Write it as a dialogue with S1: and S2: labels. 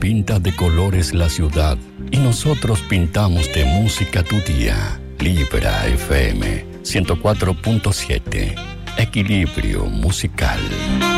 S1: pinta de colores la ciudad y nosotros pintamos de música tu día. Libra FM 104.7. Equilibrio musical.